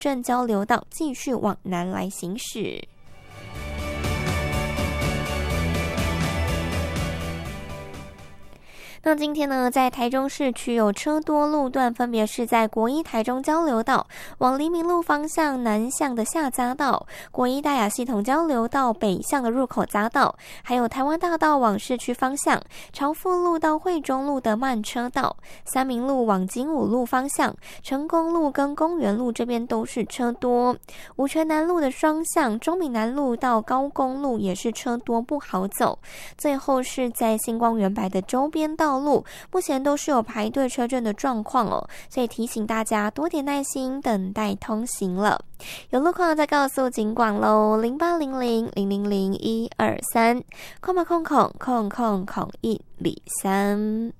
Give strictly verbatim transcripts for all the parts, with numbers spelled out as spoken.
镇交流道继续往南来行驶。那今天呢，在台中市区有车多路段，分别是在国一台中交流道往黎明路方向南向的下匝道，国一大雅系统交流道北向的入口匝道，还有台湾大道往市区方向朝富路到惠中路的慢车道，三民路往景武路方向成功路跟公园路这边都是车多，五权南路的双向中闽南路到高公路也是车多不好走，最后是在星光园白的周边道道路目前都是有排队车阵的状况哦，所以提醒大家多点耐心等待通行了。有路况再告诉警广喽，零八零零零零零一二三，空吧空空空空空一里三。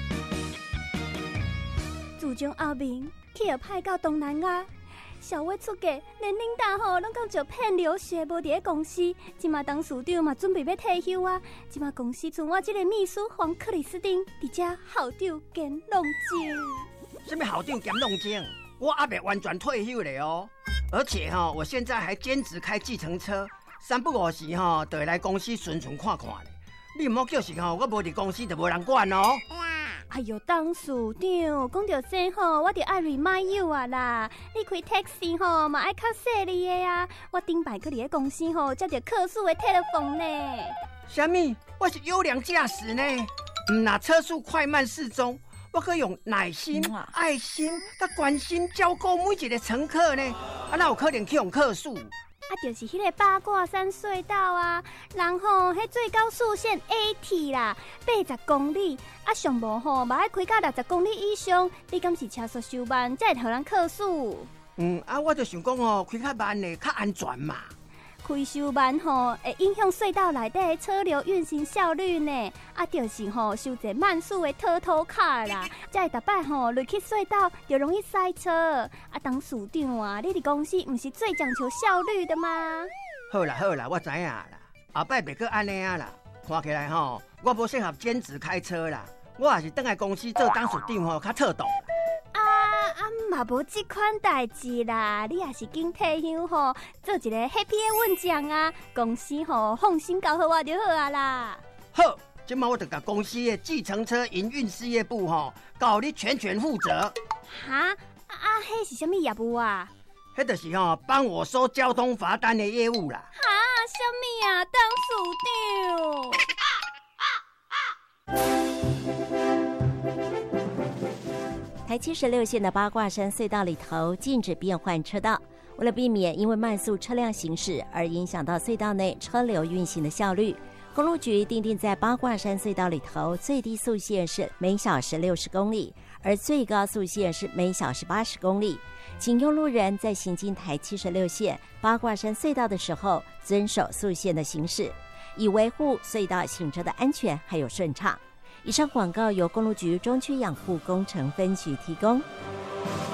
自从后面去了派到东南亚。小月出嫁，连领导吼拢讲就骗流血，无伫咧公司。即马董事长嘛准备要退休啊，即马公司剩我这个秘书黄克里斯汀，伫遮校长兼弄精。 什么校长兼弄精？我还没完全退休嘞哦，而且哈、哦，我现在还兼职开计程车，三不五时哈、哦，就会来公司巡巡看看咧。你唔好叫是吼，我无伫公司就无人管哦。 哎呦，董事长，讲到这吼，我就爱 remind you 啊啦！你开 taxi 吼，嘛爱较细腻的啊。我顶摆去伫咧公司吼，接到客诉的 telephone 呢。 什么？我是优良驾驶呢？唔拿车速快慢适中，我可以用耐心、爱心、甲关心照顾每一个乘客呢。啊，哪有可能去用客诉？ 啊，就是迄个八卦山隧道啊，人吼，迄最高速限 eighty 啦，八十公里，啊上无吼，嘛爱开到六十公里以上，你敢是车速收慢，才会互人客诉？ 嗯，啊，我就想讲吼，开较慢的较安全嘛。 开收慢吼，会影响隧道内底车流运行效率呢。啊，就是吼收一慢速的拖拖卡啦，才会逐摆吼入去隧道就容易塞车。啊，董事长啊，你伫公司毋是最讲求效率的吗？ 好啦好啦，我知影啦，后摆袂阁安尼啊啦。看起来吼，我无适合兼职开车啦，我也是倒来公司做董事长吼，较妥当。 啊啊，嘛无即款代志啦，你也是紧退休吼，做一个 happy 的稳将啊，公司吼放心交互我就好啊啦。 好，今麦我就甲公司的计程车营运事业部吼，交你全权负责。 哈啊啊，迄是啥物业务啊？ 迄就是吼帮我收交通罚单的业务啦。 哈，啥物啊，董事长？ 台七十六线的八卦山隧道里头禁止变换车道，为了避免因为慢速车辆行驶而影响到隧道内车流运行的效率，公路局订定在八卦山隧道里头最低速限是每小时六十公里，而最高速限是每小时八十公里。请用路人在行经台七十六线八卦山隧道的时候遵守速限的行驶，以维护隧道行车的安全还有顺畅。以上广告由公路局中区养护工程分局提供。